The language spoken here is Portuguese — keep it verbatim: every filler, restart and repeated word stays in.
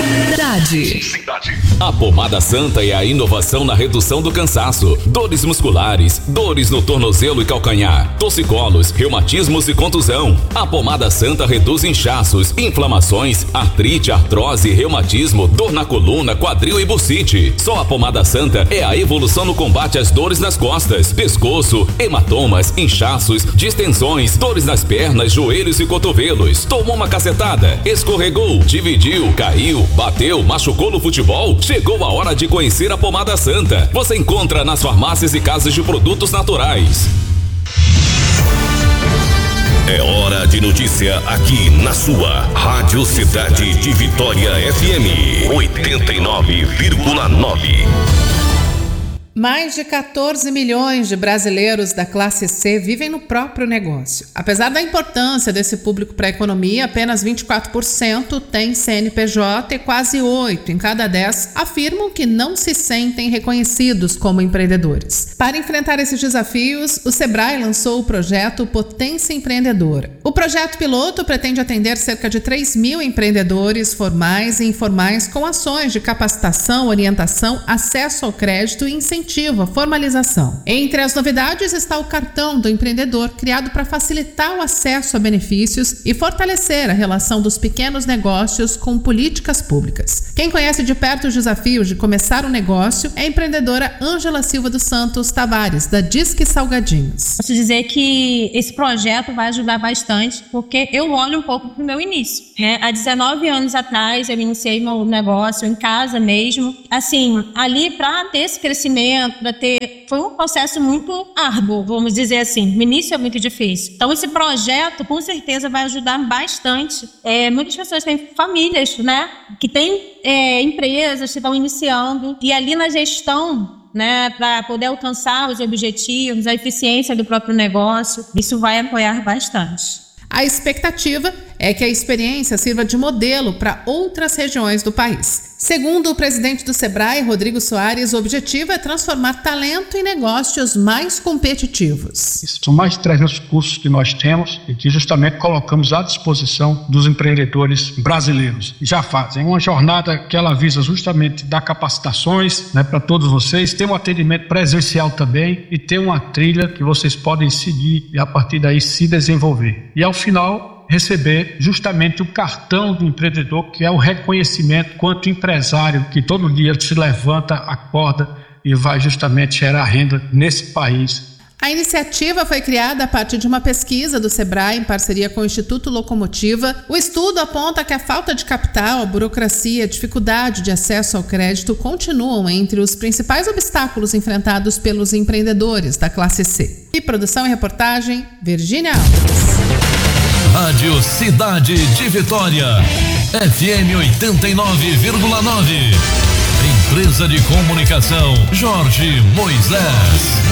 Cidade. Cidade. A pomada Santa é a inovação na redução do cansaço, dores musculares, dores no tornozelo e calcanhar, torcicolos, reumatismos e contusão. A pomada Santa reduz inchaços, inflamações, artrite, artrose, reumatismo, dor na coluna, quadril e bursite. Só a pomada Santa é a evolução no combate às dores nas costas, pescoço, hematomas, inchaços, distensões, dores nas pernas, joelhos e cotovelos. Tomou uma cacetada, escorregou, dividiu, caiu, bateu, machucou no futebol? Chegou a hora de conhecer a pomada Santa. Você encontra nas farmácias e casas de produtos naturais. É hora de notícia aqui na sua Rádio Cidade de Vitória F M oitenta e nove vírgula nove. Mais de quatorze milhões de brasileiros da classe C vivem no próprio negócio. Apesar da importância desse público para a economia, apenas vinte e quatro por cento têm C N P J e quase oito em cada dez afirmam que não se sentem reconhecidos como empreendedores. Para enfrentar esses desafios, o Sebrae lançou o projeto Potência Empreendedora. O projeto piloto pretende atender cerca de três mil empreendedores formais e informais com ações de capacitação, orientação, acesso ao crédito e incentivo a formalização. Entre as novidades está o cartão do empreendedor, criado para facilitar o acesso a benefícios e fortalecer a relação dos pequenos negócios com políticas públicas. Quem conhece de perto os desafios de começar um negócio é a empreendedora Ângela Silva dos Santos Tavares, da Disque Salgadinhos. Posso dizer que esse projeto vai ajudar bastante, porque eu olho um pouco para o meu início, né? Há dezenove anos atrás eu iniciei meu negócio em casa mesmo, assim, ali para ter esse crescimento, para ter, foi um processo muito árduo, vamos dizer assim. No início é muito difícil. Então esse projeto com certeza vai ajudar bastante. É, muitas pessoas têm famílias, né, que têm é, empresas que estão iniciando, e ali na gestão, né, para poder alcançar os objetivos, a eficiência do próprio negócio, isso vai apoiar bastante. A expectativa é que a experiência sirva de modelo para outras regiões do país. Segundo o presidente do Sebrae, Rodrigo Soares, o objetivo é transformar talento em negócios mais competitivos. São mais de trezentos cursos que nós temos e que justamente colocamos à disposição dos empreendedores brasileiros. Já fazem uma jornada que ela visa justamente dar capacitações, né, para todos vocês, ter um atendimento presencial também e ter uma trilha que vocês podem seguir e a partir daí se desenvolver. E ao final, receber justamente o cartão do empreendedor, que é o reconhecimento quanto empresário que todo dia se levanta, acorda e vai justamente gerar renda nesse país. A iniciativa foi criada a partir de uma pesquisa do Sebrae em parceria com o Instituto Locomotiva. O estudo aponta que a falta de capital, a burocracia e a dificuldade de acesso ao crédito continuam entre os principais obstáculos enfrentados pelos empreendedores da classe C. E produção e reportagem, Virgínia Alves. Rádio Cidade de Vitória, F M oitenta e nove vírgula nove. Empresa de Comunicação Jorge Moisés.